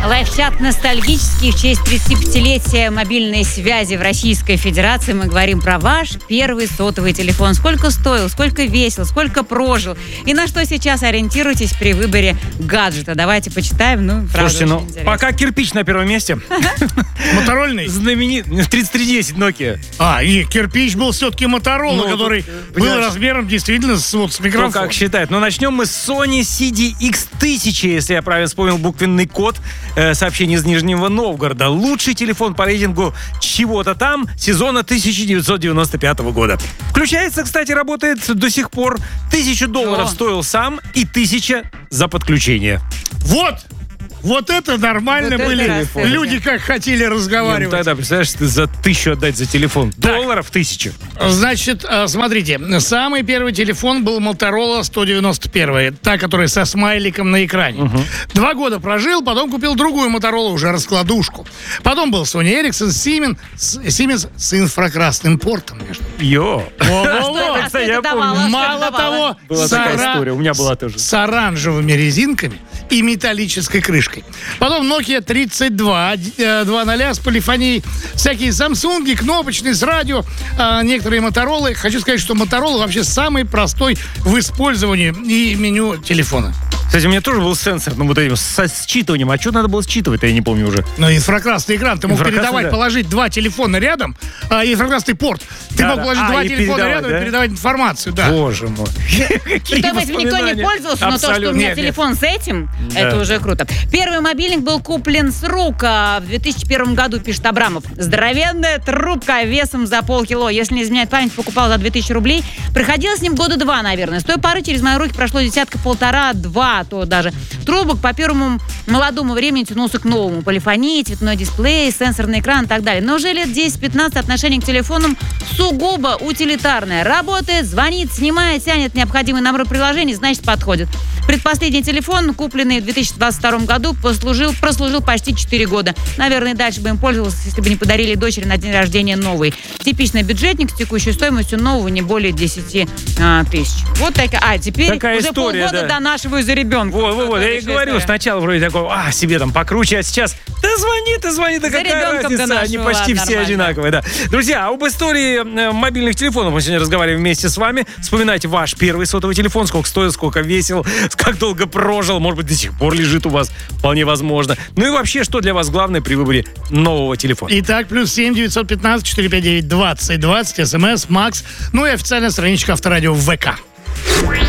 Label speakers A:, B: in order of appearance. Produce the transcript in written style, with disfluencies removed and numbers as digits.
A: Лайфчат ностальгический в честь 35-летия мобильной связи в Российской Федерации. Мы говорим про ваш первый сотовый телефон. Сколько стоил, сколько весил, сколько прожил. И на что сейчас ориентируетесь при выборе гаджета. Давайте почитаем.
B: Слушайте, пока кирпич на первом месте.
C: Моторольный?
B: Знаменитый 3310 Nokia.
C: И кирпич был все-таки Motorola, который был размером действительно с микрофоном.
B: Кто как считает. Но начнем мы с Sony CDX-1000, если я правильно вспомнил буквенный код. Сообщение из Нижнего Новгорода. Лучший телефон по рейтингу чего-то там сезона 1995 года. Включается, кстати, работает до сих пор. $1000 стоил сам и 1000 за подключение.
C: Вот это нормально были. Люди как хотели разговаривать.
B: Тогда, представляешь, ты за 1000 отдать за телефон. Долларов 1000.
C: Значит, смотрите. Самый первый телефон был Motorola 191. Та, которая со смайликом на экране. 2 года прожил, потом купил другую Motorola, уже раскладушку. Потом был Sony Ericsson, Siemens с инфракрасным портом.
B: Я помню.
C: Мало того,
B: была такая история, у меня была тоже.
C: С оранжевыми резинками и металлической крышкой. Потом Nokia 3200 с полифонией, всякие Samsung, кнопочные с радио, некоторые Motorola. Хочу сказать, что Motorola вообще самый простой в использовании и меню телефона.
B: Кстати, у меня тоже был сенсор, вот этим, со считыванием. А что надо было считывать, я не помню уже.
C: Инфракрасный экран. Ты мог передавать, положить 2 телефона рядом, инфракрасный порт. Ты мог положить 2 телефона рядом и передавать информацию. Да.
B: Боже мой.
A: Никто не пользовался, но то, что у меня телефон с этим, это уже круто. Первый мобильник был куплен с рук в 2001 году, пишет Абрамов. Здоровенная трубка весом за полкило. Если не изменяет память, покупал за 2000 рублей. Проходила с ним 2 года, наверное. С той поры через мои руки прошло 1,5-2, то даже. Трубок по первому молодому времени тянулся к новому. Полифония, цветной дисплей, сенсорный экран и так далее. Но уже лет 10-15 отношение к телефонам сугубо утилитарное. Работает, звонит, снимает, тянет необходимый набор приложений, значит, подходит. Предпоследний телефон, купленный в 2022 году, прослужил почти 4 года. Наверное, дальше бы им пользовался, если бы не подарили дочери на день рождения новый. Типичный бюджетник с текущей стоимостью нового не более 10 тысяч. Вот такая. Теперь
B: такая
A: уже
B: история,
A: полгода донашиваю за ребенка.
B: Вот, я и говорю, сначала вроде такой, себе там покруче, а сейчас ты звони, да какая разница, они почти все одинаковые, да. Друзья, об истории мобильных телефонов мы сегодня разговариваем вместе с вами. Вспоминайте ваш первый сотовый телефон, сколько стоил, сколько весил, как долго прожил, может быть, до сих пор лежит у вас, вполне возможно. Ну и вообще, что для вас главное при выборе нового телефона? Итак,
C: +7 915 459 20 20, СМС, МАКС, ну и официальная страничка Авторадио в ВК.